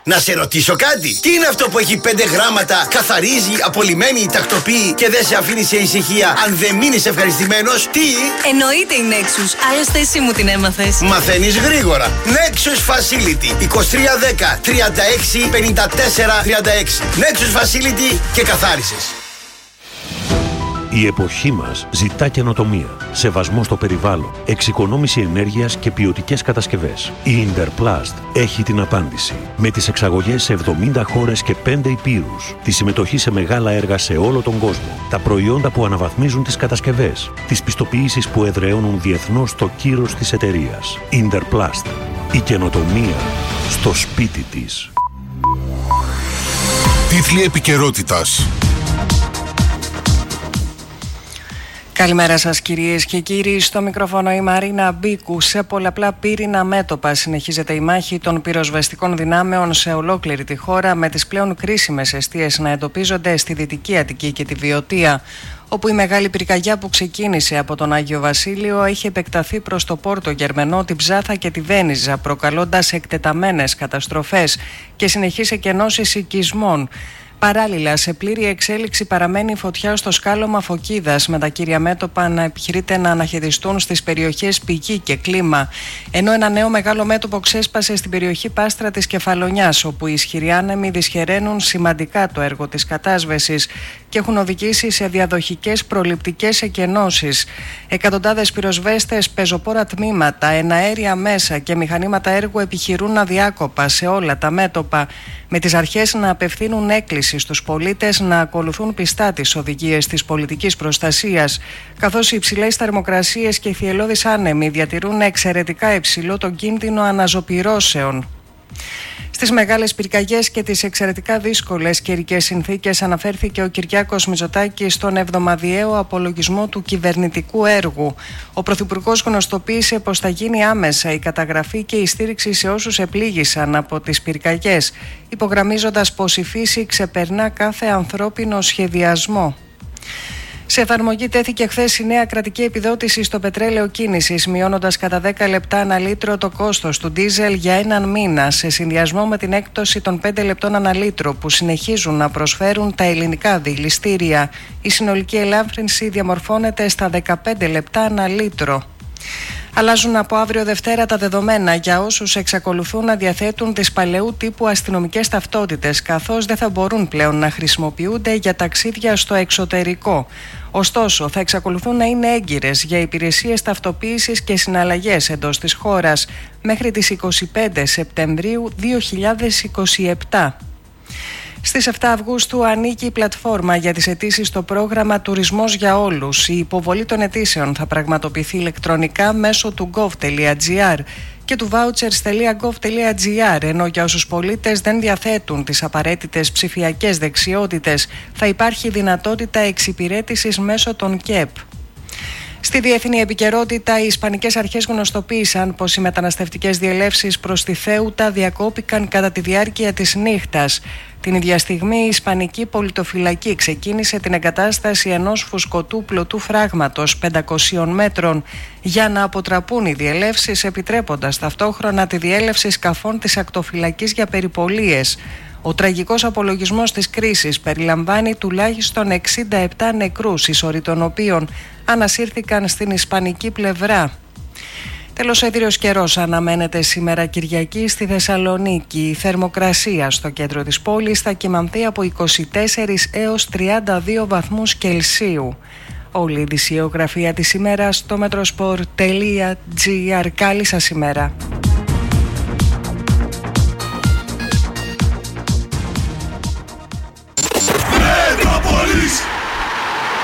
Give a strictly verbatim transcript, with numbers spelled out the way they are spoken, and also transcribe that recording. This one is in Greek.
Να σε ρωτήσω κάτι. Τι είναι αυτό που έχει πέντε γράμματα, καθαρίζει, απολυμμένει, τακτοποιεί και δεν σε αφήνει σε ησυχία αν δεν μείνεις ευχαριστημένος? Τι? Εννοείται η Nexus. Άλλωστε εσύ μου την έμαθες. Μαθαίνεις γρήγορα. Nexus Facility είκοσι τρία δέκα τριάντα έξι πενήντα τέσσερα τριάντα έξι. Nexus Facility και καθάρισες. Η εποχή μας ζητά καινοτομία, σεβασμό στο περιβάλλον, εξοικονόμηση ενέργειας και ποιοτικές κατασκευές. Η Interplast έχει την απάντηση. Με τις εξαγωγές σε εβδομήντα χώρες και πέντε υπήρους, τη συμμετοχή σε μεγάλα έργα σε όλο τον κόσμο, τα προϊόντα που αναβαθμίζουν τις κατασκευές, τις πιστοποιήσεις που εδραιώνουν διεθνώς το κύρος της εταιρείας. Interplast. Η καινοτομία στο σπίτι της. Τίτλοι επικαιρότητας. Καλημέρα σας κυρίες και κύριοι, στο μικρόφωνο η Μαρίνα Μπίκου. Σε πολλαπλά πύρινα μέτωπα συνεχίζεται η μάχη των πυροσβεστικών δυνάμεων σε ολόκληρη τη χώρα, με τις πλέον κρίσιμες εστίες να εντοπίζονται στη Δυτική Αττική και τη Βιωτία, όπου η μεγάλη πυρκαγιά που ξεκίνησε από τον Άγιο Βασίλειο έχει επεκταθεί προς το Πόρτο Γερμενό, την Ψάθα και τη Βένιζα, προκαλώντας εκτεταμένες καταστροφές και συνεχείς εκενώσεις οικισμών. Παράλληλα, σε πλήρη εξέλιξη παραμένει η φωτιά στο σκάλωμα Φωκίδας, με τα κύρια μέτωπα να επιχειρείται να αναχαιριστούν στις περιοχές Πηγή και Κλίμα. Ενώ ένα νέο μεγάλο μέτωπο ξέσπασε στην περιοχή Πάστρα της Κεφαλονιάς, όπου οι ισχυροί άνεμοι δυσχεραίνουν σημαντικά το έργο της κατάσβεσης και έχουν οδηγήσει σε διαδοχικές προληπτικές εκενώσεις. Εκατοντάδες πυροσβέστες, πεζοπόρα τμήματα, εναέρια μέσα και μηχανήματα έργου επιχειρούν αδιάκοπα σε όλα τα μέτωπα, με τις αρχές να απευθύνουν έκκληση στους πολίτες να ακολουθούν πιστά τις οδηγίες της πολιτικής προστασίας, καθώς οι υψηλές θερμοκρασίες και οι θυελλώδεις άνεμοι διατηρούν εξαιρετικά υψηλό τον κίνδυνο αναζωπυρώσεων. Στις μεγάλες πυρκαγιές και τις εξαιρετικά δύσκολες καιρικές συνθήκες αναφέρθηκε ο Κυριάκος Μητσοτάκης στον εβδομαδιαίο απολογισμό του κυβερνητικού έργου. Ο Πρωθυπουργός γνωστοποίησε πως θα γίνει άμεσα η καταγραφή και η στήριξη σε όσους επλήγησαν από τις πυρκαγιές, υπογραμμίζοντας πως η φύση ξεπερνά κάθε ανθρώπινο σχεδιασμό. Σε εφαρμογή τέθηκε χθες η νέα κρατική επιδότηση στο πετρέλαιο κίνησης, μειώνοντας κατά δέκα λεπτά ανά λίτρο το κόστος του ντίζελ για έναν μήνα, σε συνδυασμό με την έκπτωση των πέντε λεπτών ανά λίτρο που συνεχίζουν να προσφέρουν τα ελληνικά δηληστήρια. Η συνολική ελάφρυνση διαμορφώνεται στα δεκαπέντε λεπτά ανά λίτρο. Αλλάζουν από αύριο Δευτέρα τα δεδομένα για όσους εξακολουθούν να διαθέτουν τις παλαιού τύπου αστυνομικές ταυτότητες, καθώς δεν θα μπορούν πλέον να χρησιμοποιούνται για ταξίδια στο εξωτερικό. Ωστόσο, θα εξακολουθούν να είναι έγκυρες για υπηρεσίες ταυτοποίησης και συναλλαγές εντός της χώρας μέχρι τις είκοσι πέντε Σεπτεμβρίου δύο χιλιάδες είκοσι επτά. Στις επτά Αυγούστου ανήκει η πλατφόρμα για τις αιτήσεις στο πρόγραμμα Τουρισμός για Όλους. Η υποβολή των αιτήσεων θα πραγματοποιηθεί ηλεκτρονικά μέσω του gov τελεία gr και του vouchers τελεία gov τελεία gr, ενώ για όσους πολίτες δεν διαθέτουν τις απαραίτητες ψηφιακές δεξιότητες θα υπάρχει δυνατότητα εξυπηρέτησης μέσω των ΚΕΠ. Στη διεθνή επικαιρότητα, οι Ισπανικές αρχές γνωστοποίησαν πως οι μεταναστευτικές διελεύσεις προς τη Θέουτα διακόπηκαν κατά τη διάρκεια της νύχτας. Την ίδια στιγμή, η Ισπανική πολιτοφυλακή ξεκίνησε την εγκατάσταση ενός φουσκωτού πλωτού φράγματος πεντακόσιων μέτρων για να αποτραπούν οι διελεύσεις, επιτρέποντας ταυτόχρονα τη διέλευση σκαφών της ακτοφυλακής για περιπολίες. Ο τραγικός απολογισμός της κρίσης περιλαμβάνει τουλάχιστον εξήντα επτά νεκρούς, οι σωροί των οποίων ανασύρθηκαν στην ισπανική πλευρά. Τέλος, έδριος καιρός αναμένεται σήμερα Κυριακή στη Θεσσαλονίκη. Η θερμοκρασία στο κέντρο της πόλης θα κυμανθεί από είκοσι τέσσερα έως τριάντα δύο βαθμούς Κελσίου. Όλη η ειδησιογραφία της ημέρας στο metrosport τελεία gr. Καλή σας ημέρα. Metropolis.